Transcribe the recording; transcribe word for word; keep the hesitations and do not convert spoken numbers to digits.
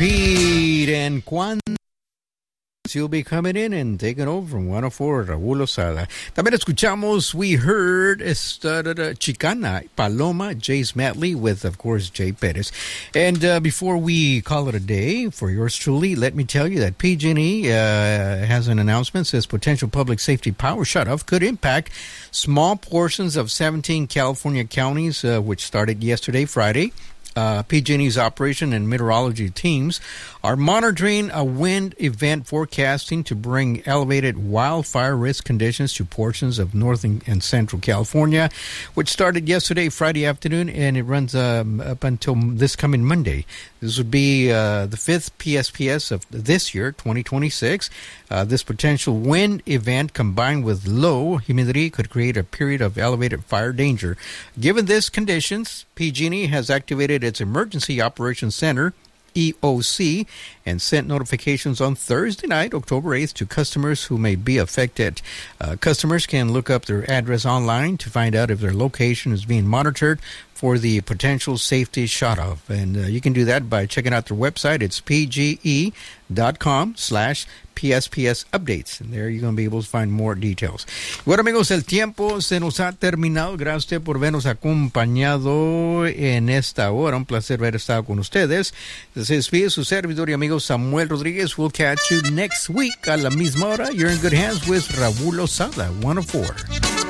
Pete, and cuando you'll be coming in and taking over from one oh four, Raúl Osada. También escuchamos, we heard esta, Chicana, Paloma, Jace Matley with, of course, Jay Perez. And uh, before we call it a day, for yours truly, let me tell you that P G and E uh, has an announcement, says potential public safety power shutoff could impact small portions of seventeen California counties, uh, which started yesterday, Friday. Uh, P G and E's operation and meteorology teams are monitoring a wind event forecasting to bring elevated wildfire risk conditions to portions of northern and central California, which started yesterday, Friday afternoon, and it runs um, up until this coming Monday. This would be uh, the fifth P S P S of this year, twenty twenty-six. Uh, this potential wind event combined with low humidity could create a period of elevated fire danger. Given these conditions, P G and E has activated its Emergency Operations Center, E O C, and sent notifications on Thursday night, October eighth, to customers who may be affected. Uh, customers can look up their address online to find out if their location is being monitored for the potential safety shutoff. And uh, you can do that by checking out their website. It's pge.com slash PSPS updates. And there you're going to be able to find more details. Bueno, amigos, el tiempo se nos ha terminado. Gracias por vernos acompañado en esta hora. Un placer haber estado con ustedes. Se despide su servidor y amigo Samuel Rodríguez. We'll catch you next week a la misma hora. You're in good hands with Raúl Osada, one oh four.